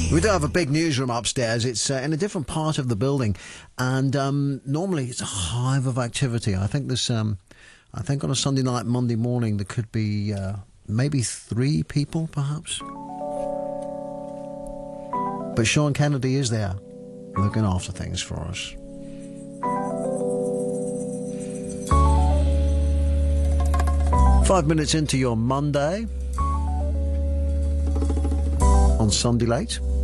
We do have a big newsroom upstairs. It's in a different part of the building, and normally it's a hive of activity. I think there's, I think on a Sunday night, Monday morning, there could be maybe 3 people, perhaps. But Sean Kennedy is there, looking after things for us. Five minutes into your Monday on Sunday Late.